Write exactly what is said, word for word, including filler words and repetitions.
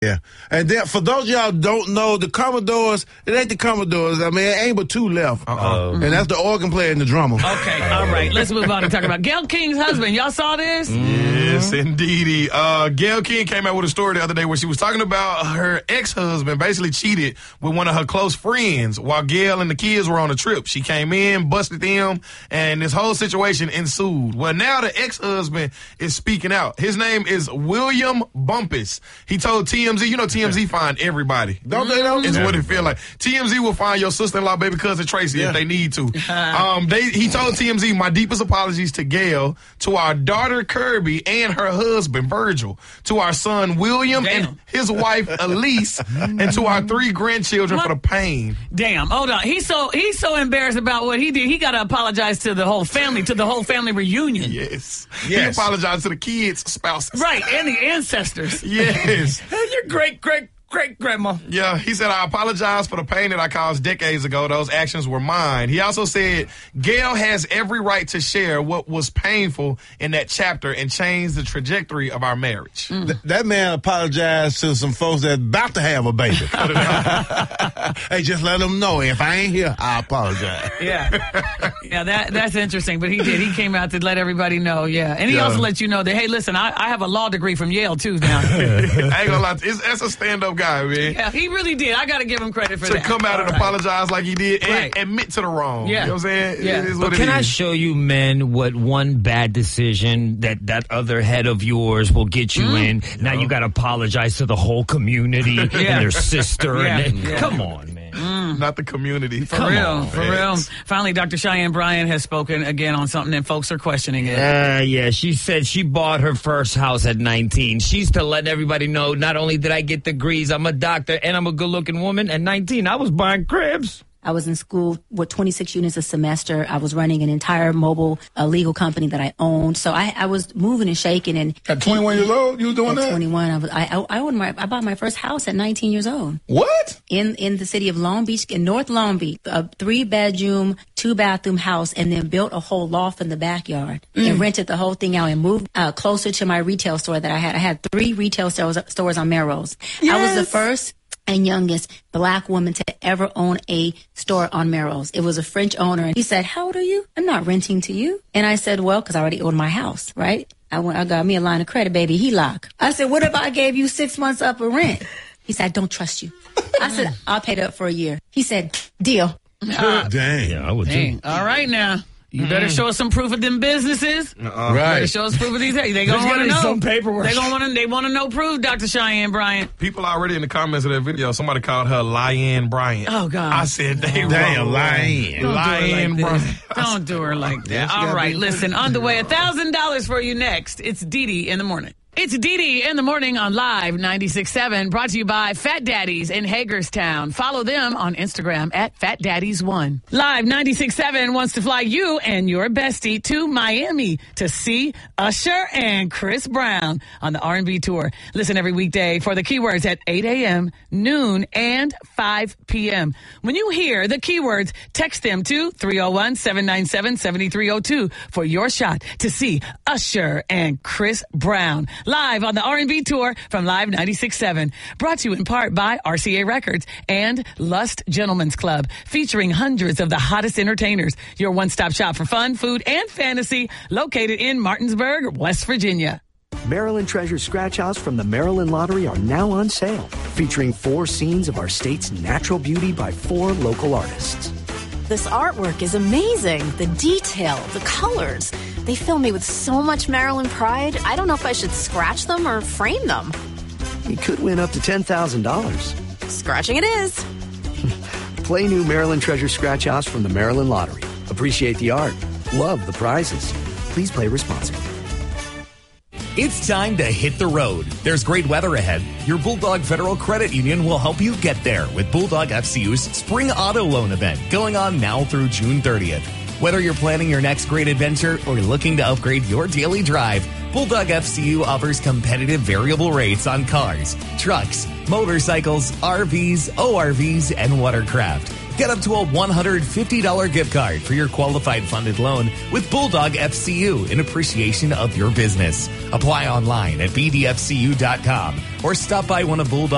Yeah. And then for those of y'all who don't know, the Commodores, it ain't the Commodores. I mean, it ain't but two left. Uh-uh. And that's the organ player and the drummer. Okay, all right. Let's move on and talk about Gayle King's husband. Y'all saw this? Yes, indeedy. Uh, Gayle King came out with a story the other day where she was talking about her ex-husband basically cheated with one of her close friends while Gayle and the kids were on a trip. She came in, busted them, and this whole situation ensued. Well, now the ex-husband is speaking out. His name is William Bumpus. He told T M Z, you know T M Z find everybody. Don't they know? It's what it feel like. T M Z will find your sister-in-law, baby cousin Tracy yeah. if they need to. um, they He told T M Z, my deepest apologies to Gayle, to our daughter Kirby, and her husband Virgil, to our son William Damn. and his wife Elise, and to our three grandchildren what? for the pain. Damn, hold on. He's so he's so embarrassed about what he did. He got to apologize to the whole family, to the whole family reunion. Yes. yes. He apologized to the kids' spouses. Right, and the ancestors. Yes. Your great, great, great grandma. Yeah, he said, I apologize for the pain that I caused decades ago. Those actions were mine. He also said, Gayle has every right to share what was painful in that chapter and change the trajectory of our marriage. Mm. Th- that man apologized to some folks that's about to have a baby. Hey, just let them know if I ain't here, I apologize. Yeah. Yeah, that that's interesting. But he did. He came out to let everybody know, yeah. And he Yeah. also let you know that, hey, listen, I, I have a law degree from Yale, too, now. I ain't gonna lie. It's, that's a stand-up guy, man. Yeah, he really did. I got to give him credit for to that. To come out All and right. apologize like he did and Right. admit to the wrong. Yeah. You know what I'm saying? Yeah. It is But what can it I is. show you, men, what one bad decision that that other head of yours will get you Mm. in? Now you got to apologize to the whole community Yeah. and their sister. Yeah. And Yeah. Come on, man. Not the community. For Come real, on, for man. real. Finally, Doctor Cheyenne Bryant has spoken again on something and folks are questioning it. Uh, yeah, she said she bought her first house at nineteen. She's to let everybody know, not only did I get degrees, I'm a doctor and I'm a good-looking woman. At nineteen, I was buying cribs. I was in school with twenty-six units a semester. I was running an entire mobile uh, legal company that I owned. So I, I was moving and shaking. And at twenty-one years old, you were doing at that? twenty-one, I was. I I, I, owned my, I bought my first house at nineteen years old. What? In in the city of Long Beach, in North Long Beach, a three bedroom, two bathroom house, and then built a whole loft in the backyard mm. and rented the whole thing out and moved uh, closer to my retail store that I had. I had three retail stores stores on Melrose. Yes. I was the first and youngest black woman to ever own a store on Melrose. It was a French owner, and he said, "How old are you?" "I'm not renting to you." And I said, "Well, because I already owned my house, right?" I went, I got me a line of credit, baby, H E L O C. I said, "What if I gave you six months up of rent?" He said, "I don't trust you." I said, "I'll pay it up for a year." He said, "Deal." Uh, Dang. Yeah, I would dang. too. All right now. You better show us some proof of them businesses. Uh-uh. Better Right. show us proof of these. They gonna There's want gotta to be know. some paperwork. They gonna want to. They want to know proof, Doctor Cheyenne Bryant. People already in the comments of that video, somebody called her Lyanne Bryant. Oh, God. I said, they Damn, wrong. Lyanne. Don't Lyanne do her like Bryant. that. Don't do her like that. she All gotta right, be- listen. On the way, a thousand dollars for you next. It's Dee Dee in the morning. It's Dee Dee in the morning on Live ninety-six point seven, brought to you by Fat Daddies in Hagerstown. Follow them on Instagram at Fat Daddies one. Live ninety-six point seven wants to fly you and your bestie to Miami to see Usher and Chris Brown on the R and B tour. Listen every weekday for the keywords at eight a.m., noon, and five p.m. When you hear the keywords, text them to three oh one, seven nine seven, seven three oh two for your shot to see Usher and Chris Brown. Live on the R and B tour from Live ninety-six point seven. Brought to you in part by R C A Records and Lust Gentlemen's Club, featuring hundreds of the hottest entertainers. Your one-stop shop for fun, food, and fantasy, located in Martinsburg, West Virginia. Maryland Treasure Scratch Offs from the Maryland Lottery are now on sale, featuring four scenes of our state's natural beauty by four local artists. This artwork is amazing. The detail, the colors. They fill me with so much Maryland pride. I don't know if I should scratch them or frame them. You could win up to ten thousand dollars. Scratching it is. Play new Maryland Treasure Scratch Offs from the Maryland Lottery. Appreciate the art. Love the prizes. Please play responsibly. It's time to hit the road. There's great weather ahead. Your Bulldog Federal Credit Union will help you get there with Bulldog F C U's Spring Auto Loan event going on now through June thirtieth. Whether you're planning your next great adventure or looking to upgrade your daily drive, Bulldog F C U offers competitive variable rates on cars, trucks, motorcycles, R Vs, O R Vs, and watercraft. Get up to a one hundred fifty dollars gift card for your qualified funded loan with Bulldog F C U in appreciation of your business. Apply online at b d f c u dot com or stop by one of Bulldog